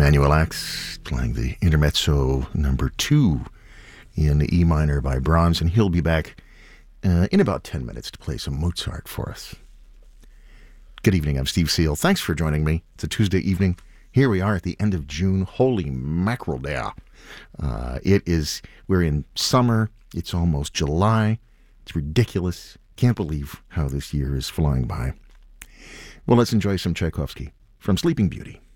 Emanuel Ax playing the Intermezzo number 2 in E minor by Brahms, and he'll be back in about 10 minutes to play some Mozart for us. Good evening, I'm Steve Seal. Thanks for joining me. It's a Tuesday evening. Here we are at the end of June. Holy mackerel there. We're in summer. It's almost July. It's ridiculous. Can't believe how this year is flying by. Well, let's enjoy some Tchaikovsky from Sleeping Beauty.